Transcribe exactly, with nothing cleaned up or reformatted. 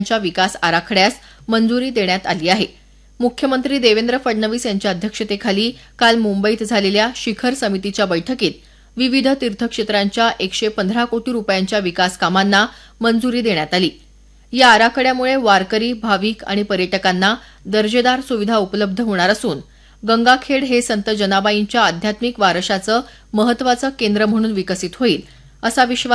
च्या विकास आराखड्यास मंजुरी देण्यात आली आहे. मुख्यमंत्री देवेंद्र फडणवीस यांच्या अध्यक्षतेखाली काल मुंबईत झालेल्या शिखर समितीच्या बैठकीत विविध तीर्थक्षेत्रांच्या एकशे पंधरा कोटी रुपयांच्या विकास कामांना मंजुरी देण्यात आली. या आराखड्यामुळे वारकरी, भाविक आणि पर्यटकांना दर्जेदार सुविधा उपलब्ध होणार असून गंगाखेड हे संत जनाबाईंच्या आध्यात्मिक वारशाचं महत्वाचं केंद्र म्हणून विकसित होईल असा विश्वास